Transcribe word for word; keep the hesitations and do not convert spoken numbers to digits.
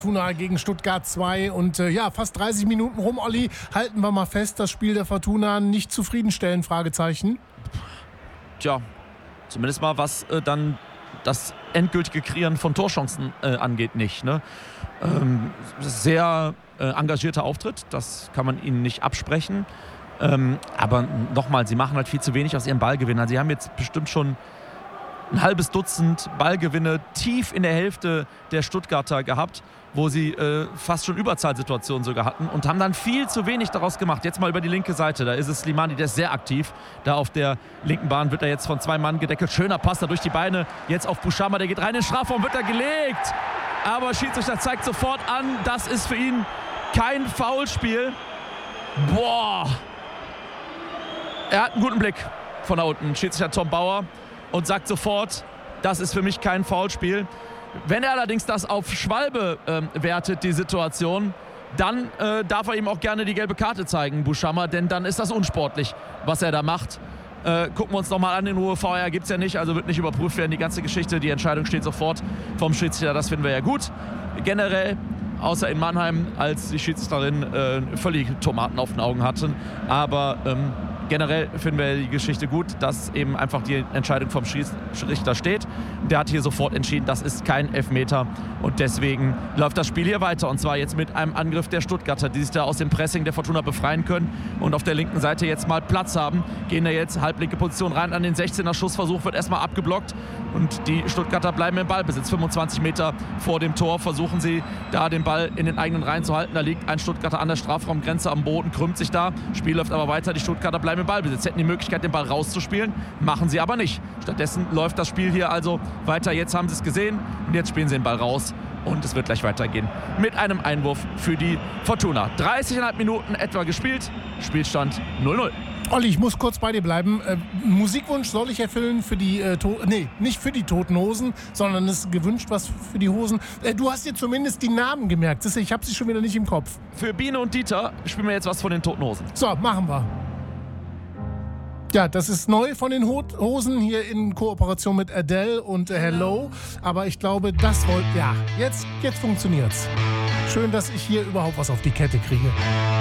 Fortuna gegen Stuttgart zwei und äh, ja, fast dreißig Minuten rum, Olli. Halten wir mal fest, das Spiel der Fortuna nicht zufriedenstellend, Fragezeichen. Tja, zumindest mal was äh, dann das endgültige Kreieren von Torchancen äh, angeht, nicht. Ne? Ähm, sehr äh, engagierter Auftritt, das kann man ihnen nicht absprechen. Ähm, aber nochmal, sie machen halt viel zu wenig aus ihren Ballgewinnen. Also sie haben jetzt bestimmt schon ein halbes Dutzend Ballgewinne tief in der Hälfte der Stuttgarter gehabt, wo sie äh, fast schon Überzahlsituationen sogar hatten und haben dann viel zu wenig daraus gemacht. Jetzt mal über die linke Seite, da ist es Slimani, der ist sehr aktiv. Da auf der linken Bahn wird er jetzt von zwei Mann gedeckelt. Schöner Pass da durch die Beine, jetzt auf Buschama, der geht rein in den Strafraum, wird er gelegt. Aber Schiedsrichter zeigt sofort an, das ist für ihn kein Foulspiel. Boah! Er hat einen guten Blick von da unten, Schiedsrichter Tom Bauer, und sagt sofort, das ist für mich kein Foulspiel. Wenn er allerdings das auf Schwalbe ähm, wertet, die Situation, dann äh, darf er ihm auch gerne die gelbe Karte zeigen, Buschama, denn dann ist das unsportlich, was er da macht. Äh, gucken wir uns nochmal an, in Ruhe. V R gibt es ja nicht, also wird nicht überprüft werden, die ganze Geschichte. Die Entscheidung steht sofort vom Schiedsrichter, das finden wir ja gut. Generell, außer in Mannheim, als die Schiedsrichterin äh, völlig Tomaten auf den Augen hatten, aber ähm, generell finden wir die Geschichte gut, dass eben einfach die Entscheidung vom Schiedsrichter steht. Der hat hier sofort entschieden, das ist kein Elfmeter und deswegen läuft das Spiel hier weiter und zwar jetzt mit einem Angriff der Stuttgarter, die sich da aus dem Pressing der Fortuna befreien können und auf der linken Seite jetzt mal Platz haben. Gehen da jetzt halblinke Position rein an den sechzehner, Schussversuch wird erstmal abgeblockt und die Stuttgarter bleiben im Ballbesitz. fünfundzwanzig Meter vor dem Tor versuchen sie da den Ball in den eigenen Reihen zu halten. Da liegt ein Stuttgarter an der Strafraumgrenze am Boden, krümmt sich da. Spiel läuft aber weiter, die Stuttgarter bleiben im Ballbesitz, hätten die Möglichkeit, den Ball rauszuspielen, machen sie aber nicht. Stattdessen läuft das Spiel hier also weiter. Jetzt haben sie es gesehen und jetzt spielen sie den Ball raus und es wird gleich weitergehen mit einem Einwurf für die Fortuna. dreißig Komma fünf Minuten etwa gespielt, Spielstand null null. Olli, ich muss kurz bei dir bleiben. Äh, Musikwunsch soll ich erfüllen für die, äh, to- nee, nicht für die Toten Hosen, sondern es ist gewünscht was für die Hosen. Äh, du hast dir zumindest die Namen gemerkt. Siehst du, ich habe sie schon wieder nicht im Kopf. Für Biene und Dieter spielen wir jetzt was von den Toten Hosen. So, machen wir. Ja, das ist neu von den Ho- Hosen hier in Kooperation mit Adele und äh, Hello. Aber ich glaube, das wollt, ja, jetzt, jetzt funktioniert's. Schön, dass ich hier überhaupt was auf die Kette kriege.